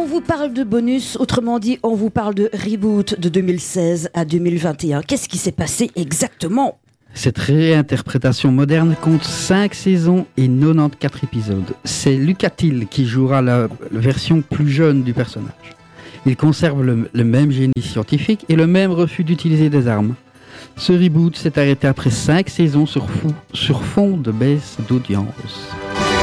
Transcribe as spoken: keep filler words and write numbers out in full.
vous parle de bonus, autrement dit, on vous parle de reboot de deux mille seize à deux mille vingt et un. Qu'est-ce qui s'est passé exactement ? Cette réinterprétation moderne compte cinq saisons et quatre-vingt-quatorze épisodes. C'est Lucas Till qui jouera la version plus jeune du personnage. Il conserve le, le même génie scientifique et le même refus d'utiliser des armes. Ce reboot s'est arrêté après cinq saisons sur, fou, sur fond de baisse d'audience.